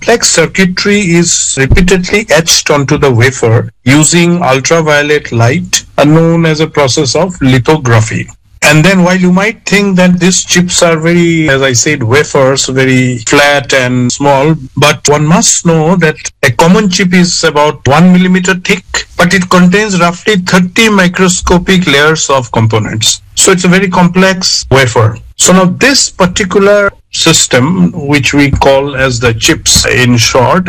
Complex circuitry is repeatedly etched onto the wafer using ultraviolet light, known as a process of lithography. And then while you might think that these chips are very, as I said, wafers, very flat and small, but one must know that a common chip is about 1 millimeter thick, but it contains roughly 30 microscopic layers of components. So it's a very complex wafer. So now this particular system, which we call as the chips in short,